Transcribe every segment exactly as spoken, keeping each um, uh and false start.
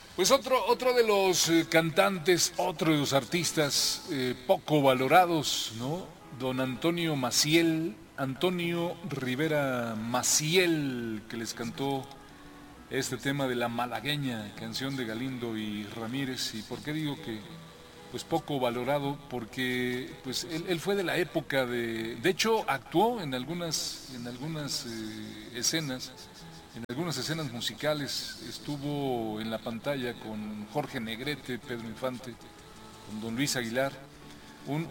Pues otro, otro de los eh, cantantes, otro de los artistas eh, poco valorados, ¿no? Don Antonio Maciel, Antonio Rivera Maciel, que les cantó este tema de La Malagueña, canción de Galindo y Ramírez. ¿Y por qué digo que pues poco valorado? Porque pues él, él fue de la época de... De hecho, actuó en algunas, en algunas eh, escenas, en algunas escenas musicales. Estuvo en la pantalla con Jorge Negrete, Pedro Infante, con Don Luis Aguilar. Un,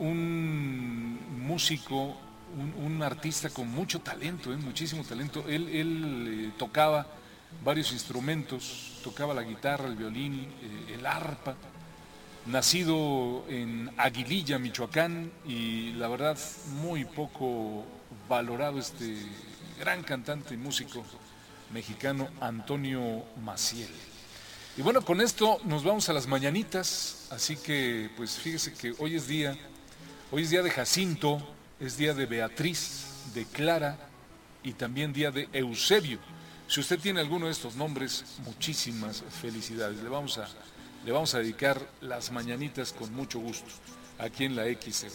un músico, un, un, artista con mucho talento, ¿eh? muchísimo talento. Él, él eh, tocaba varios instrumentos, tocaba la guitarra, el violín, eh, el arpa. Nacido en Aguililla, Michoacán, y la verdad muy poco valorado este gran cantante y músico mexicano Antonio Maciel. Y bueno, con esto nos vamos a las mañanitas, así que pues fíjese que hoy es día, hoy es día de Jacinto, es día de Beatriz, de Clara y también día de Eusebio. Si usted tiene alguno de estos nombres, muchísimas felicidades. Le vamos a, le vamos a dedicar las mañanitas con mucho gusto aquí en la X C B.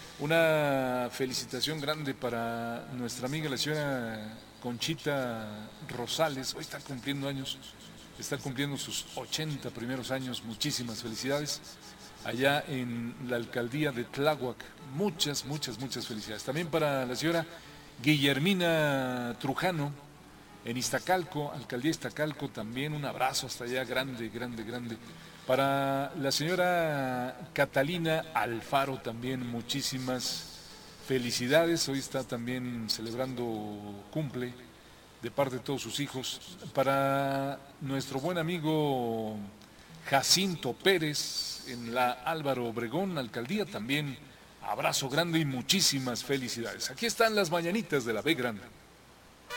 Una felicitación grande para nuestra amiga la señora Conchita Rosales, hoy está cumpliendo años, está cumpliendo sus ochenta primeros años, muchísimas felicidades, allá en la alcaldía de Tláhuac, muchas, muchas, muchas felicidades. También para la señora Guillermina Trujano, en Iztacalco, alcaldía Iztacalco, también un abrazo hasta allá, grande, grande, grande. Para la señora Catalina Alfaro también muchísimas felicidades, hoy está también celebrando cumple de parte de todos sus hijos. Para nuestro buen amigo Jacinto Pérez en la Álvaro Obregón, alcaldía, también abrazo grande y muchísimas felicidades. Aquí están las mañanitas de la B Grande.